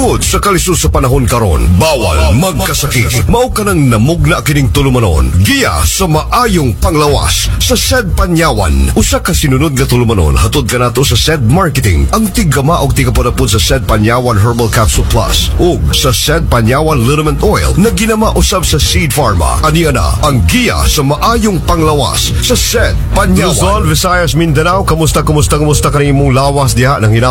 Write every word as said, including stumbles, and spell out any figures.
Tungod sa kalisod sa panahon karon, bawal magkasakit. Mao ka nang namugna kining tulumanon. Giya sa maayong panglawas sa S E D Panyawan. Usa ka sinunod nga tulumanon hatod ka nato sa S E D Marketing. Ang tigama og tigapod sa S E D Panyawan Herbal Capsule Plus ug sa S E D Panyawan Liniment Oil na ginama usab sa Seed Pharma. Aniya na ang giya sa maayong panglawas sa S E D Panyawan. Luzon, Visayas, Mindanao, kamusta, kamusta, kamusta kanimong lawas diha nang